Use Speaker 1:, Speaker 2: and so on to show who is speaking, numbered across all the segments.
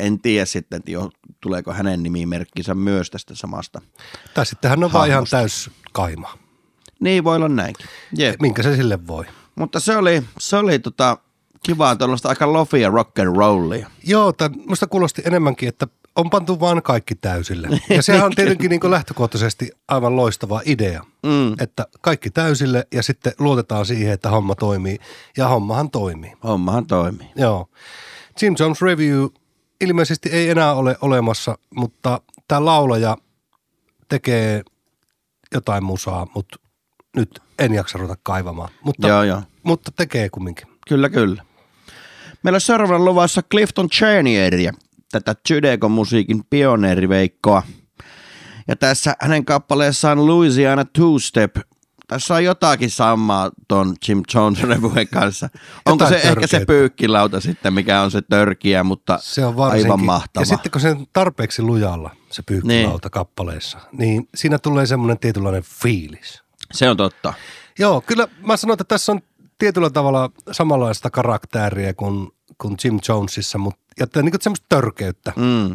Speaker 1: en tiedä sitten, että tuleeko hänen nimimerkkinsä myös tästä samasta.
Speaker 2: Tai sitten hän on vaan ihan täys kaima.
Speaker 1: Niin, voi olla näinkin. Jep.
Speaker 2: Minkä se sille voi.
Speaker 1: Mutta se oli kivaa tuollaista aika lofia rock and rollia.
Speaker 2: Joo, musta kuulosti enemmänkin, että on pantu vaan kaikki täysille. Ja sehän on tietenkin niin kuin lähtökohtaisesti aivan loistava idea, että kaikki täysille ja sitten luotetaan siihen, että homma toimii. Ja hommahan toimii.
Speaker 1: Hommahan toimii.
Speaker 2: Joo. Jim Jones Revue ilmeisesti ei enää ole olemassa, mutta tämä laulaja tekee jotain musaa, mutta nyt en jaksa ruveta kaivamaan. Mutta tekee kumminkin.
Speaker 1: Kyllä. Meillä on seuraavana luvassa Clifton Chenieria, tätä Judeko-musiikin pioneeriveikkoa. Ja tässä hänen kappaleessaan Louisiana Two-Step. Tässä on jotakin samaa ton Jim Jones Revuen kanssa. Onko se ehkä se pyykkilauta sitten, mikä on se törkiä, mutta
Speaker 2: se on
Speaker 1: aivan mahtava.
Speaker 2: Ja sitten kun se on tarpeeksi lujalla, se pyykkilauta kappaleessa, niin siinä tulee semmoinen tietynlainen fiilis.
Speaker 1: Se on totta.
Speaker 2: Joo, kyllä mä sanon, että tässä on tietyllä tavalla samanlaista karaktääriä kuin Jim Jonesissa, mutta niin semmoista törkeyttä.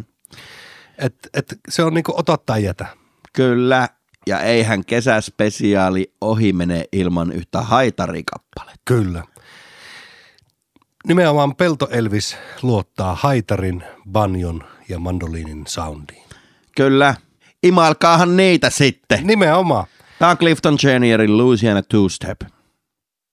Speaker 2: Et se on niin kuin ota tai jätä.
Speaker 1: Kyllä, ja eihän kesäspesiaali ohi mene ilman yhtä haitarikappaletta.
Speaker 2: Kyllä. Nimenomaan Pelto Elvis luottaa haitarin, banjon ja mandoliinin soundiin.
Speaker 1: Kyllä, imailkaahan niitä sitten.
Speaker 2: Nimenomaan.
Speaker 1: Tämä on Clifton Chenierin Louisiana Two-Step.